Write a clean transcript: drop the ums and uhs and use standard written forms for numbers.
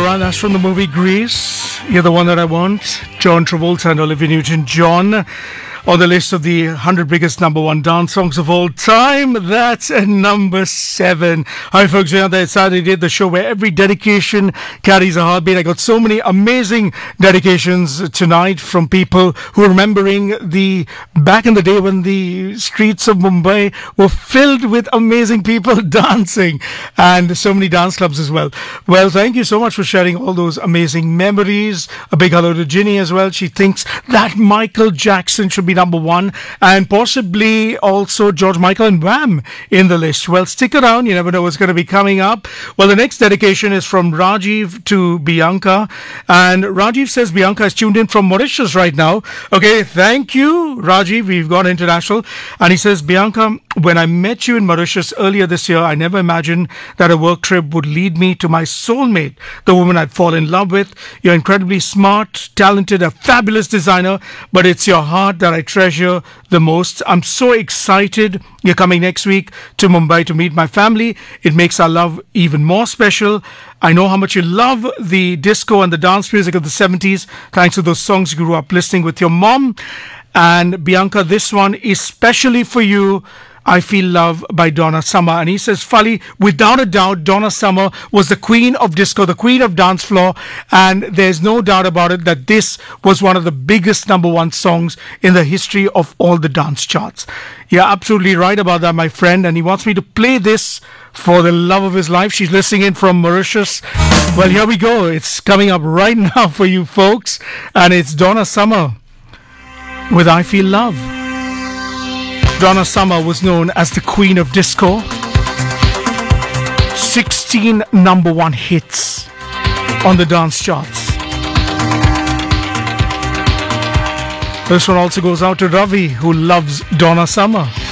right, that's from the movie Grease. You're the one that I want. John Travolta and Olivia Newton-John on the list of the 100 biggest number one dance songs of all time. That's at number 7. Hi folks, it's Saturday, the show where every dedication carries a heartbeat. I got so many amazing dedications tonight from people who are remembering the back in the day when the streets of Mumbai were filled with amazing people dancing, and so many dance clubs as well. Well, thank you so much for sharing all those amazing memories. A big hello to Ginny as well. She thinks that Michael Jackson should be number 1, and possibly also George Michael and Wham in the list. Well, stick around, you never know what's going to be coming up. Well, the next dedication is from Rajiv to Bianca, and Rajiv says Bianca is tuned in from Mauritius right now. Okay, thank you, Rajiv. We've got international. And he says, Bianca, when I met you in Mauritius earlier this year, I never imagined that a work trip would lead me to my soulmate, the woman I'd fall in love with. You're incredibly smart, talented, a fabulous designer, but it's your heart that I treasure the most. I'm so excited you're coming next week to Mumbai to meet my family. It makes our love even more special. I know how much you love the disco and the dance music of the 70s, thanks to those songs you grew up listening with your mom. And Bianca, this one is specially for you. I Feel Love by Donna Summer. And he says, Fali, without a doubt, Donna Summer was the queen of disco, the queen of dance floor. And there's no doubt about it that this was one of the biggest number one songs in the history of all the dance charts. You're absolutely right about that, my friend. And he wants me to play this for the love of his life. She's listening in from Mauritius. Well, here we go. It's coming up right now for you folks. And it's Donna Summer with I Feel Love. Donna Summer was known as the Queen of Disco. 16 number one hits on the dance charts. This one also goes out to Ravi, who loves Donna Summer.